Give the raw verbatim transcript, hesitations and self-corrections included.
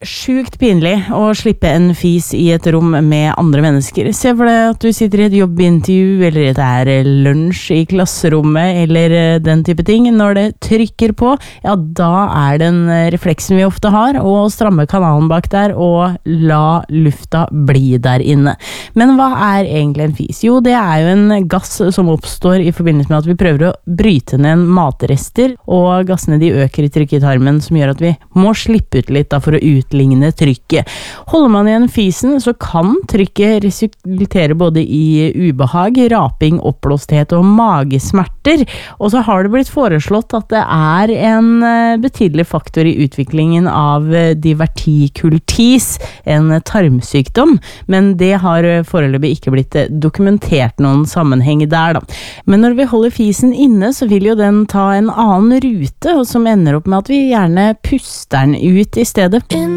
sjukt pinlig å slippe en fis i et rom med andre mennesker. Se for deg at du sitter i et jobbintervju, eller det er lunsj i klasserommet, eller den type ting. Når det trykker på, ja, da er den refleksen vi ofte har, å stramme kanalen bak der, og la lufta bli der inne. Men hva er egentlig en fis? Jo, det er jo en gass som oppstår i forbindelse med at vi prøver å bryte ned matrester, og gassene de øker i trykket i tarmen, som gjør at vi må slippe ut litt da, for å utligne trykket. Holder man igjen fisen, så kan trykket resultere både i ubehag, raping, oppblåsthet og magesmerter. Og så har det blitt foreslått at det er en betydelig faktor i utviklingen av divertikultis, en tarmsykdom, men det har foreløpig ikke blitt dokumentert noen sammenheng der da. Men når vi holder fisen inne, så vil jo den ta en annen rute, som ender opp med at vi gjerne puster den ut i stedet.